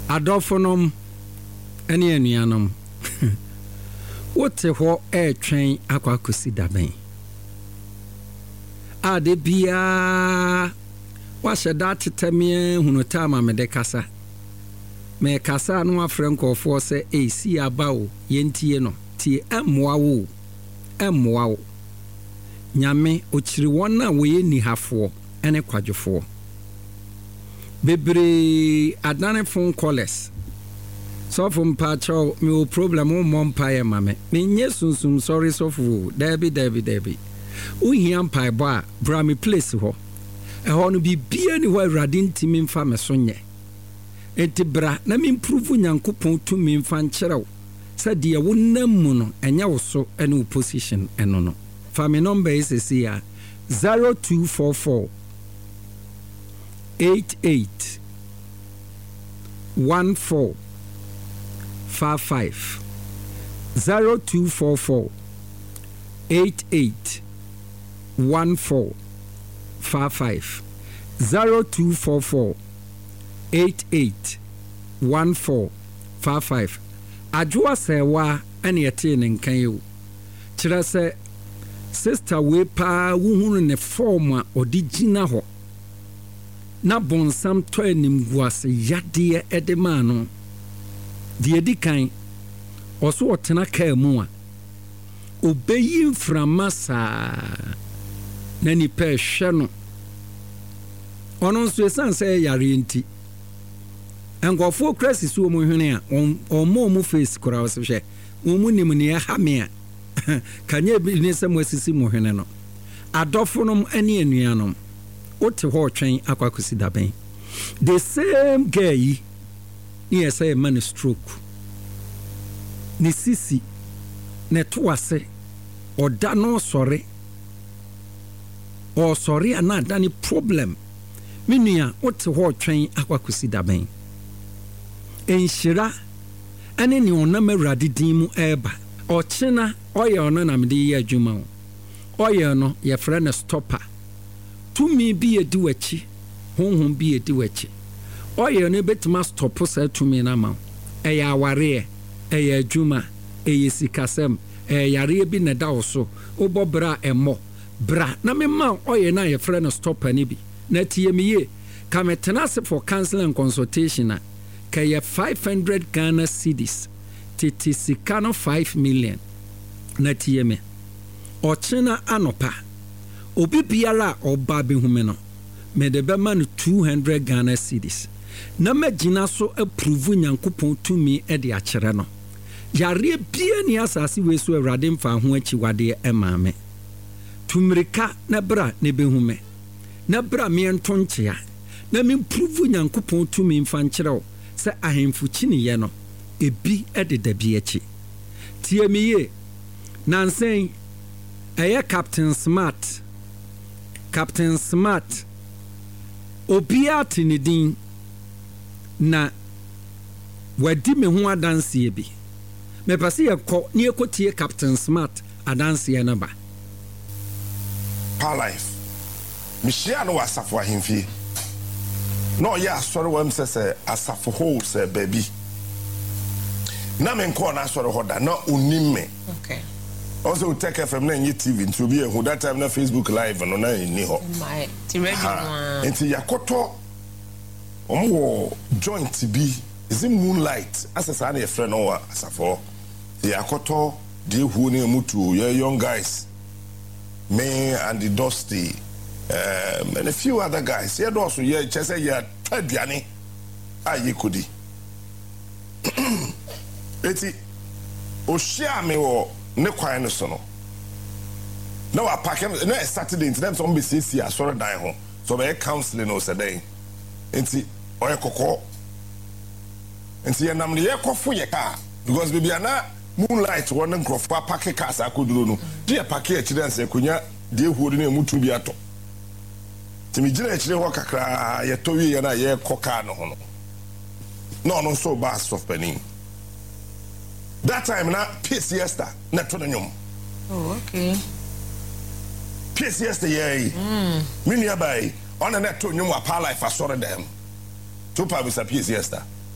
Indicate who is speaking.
Speaker 1: Adolfonom ene anuanom wote ho twɛn akwakosi daben ade bia wahyɛ da tetemie hunuta ma mede kasa me kasa no afrɛ nkɔfoɔ sɛ si aba o yentie no tie emmoa wo nyame okyiri wɔn na wɔyɛ nihafoɔ ene kwadwofoɔ bebre adane phone callers so from patrol me problem o mompae mame me nye sunsum sorry so fu Debbie uhia mpai ba bra me place ho ho no bibia ni ho awrade ntimi mfa me so nye enti bra na me improve nyankopon tu me mfa nkyerɛw sɛ de wo namu no enye wo so ene wo position eno no fa me number is here 0244 88 14 55 0244 88 14 55 0244 88 14 55 adwoa sewa ene yete ne nkan yo kire se sister we pa wuhunu ne form a odigina ho na bonsam to anim guase yade edema no de edikan oso otena ka mu a obeyi mframa saa na ni pe hwe no ono nso esan sɛ yare nti enkofo krasi so mu hwene a ɔmo mu face kora wo hwɛ mu nim ne ha me a kanye bi ne sɛ mo asisi mu hwene no adɔfonom ane anuanom wote ho twɛn akwakosi daben the same guy ni say man stroke ni sisi ne to ase oda no sorry o sorry ana da ni problem menua wote ho twɛn akwakosi daben enhyira ane ni onam awrade din mu eba ɔkyena ɔyɛ ɔno na mede yɛ adwuma ɔyɛ no yɛ frɛ no stopper tumi bi edi wachi honhom bi edi wachi ɔyɛ no betima stop sa tumi na ma ɛyɛ aware ɛyɛ adwuma ɛyɛ sikasɛm ɛyɛ yare bi na da wo so wobɔbra ɛmɔ bra na me ma ɔyɛ na yɛ frɛ no stopper ni bi na tie me ye ka metena se for counseling and consultation a ka yɛ 500 Ghana cedis tete sika no 5 million na tie me ɔkyena anopa obi biara oba behume no me de be man 200 Ghana cedis na magina so approve nyankopon tumi e de akyere no yare bia ni asase we so awrade mfa ho achiwade e maame tumrika na bra ne behume na bra me ntonkyea na me improve nyankopon tumi mfa nkyerew se ahemfu kyiniye no ebi e de dabi achi tie me ye nansen eye Captain Smart obia tinidin na wadi me ho adanse bi me pase yakɔ ne ekotie Captain Smart adanse na ba
Speaker 2: pa life mishia no asafo ahemfie no ya asɔre wam sɛ asafo ho sɛ baby na me nkɔ na asɔre hoda na onim me
Speaker 3: okay
Speaker 2: also Tech FM na nye TV to be who that time na Facebook live no na ni ho
Speaker 3: my ti radio one
Speaker 2: enti yakoto omo joint bi is it Moonlight asesa na your friend no asafo yakoto de hu ne mutu young guys me and the Dusty and a few other guys here also yeah chese ya aduane ayi kodi eti o share me wo ne kwan no so no na wa pack na Saturday in terms of BCC asoro dan ho so be counseling no saday enti oye kokko enti ye nam ne ye kofo ye ka because baby ana Moonlight one nkrofo pack cars akoduro no de pack e kire nse konya de huodi na mutu bi ato timi gina e kire ho kakra ye to wi ye na ye koka no ho no so bass of penin. That time na PCSta na to nyom.
Speaker 3: Oh okay.
Speaker 2: PCSta ye. Mini abai on na to nyom wa pa life asore dem. To pa bisa PCSta.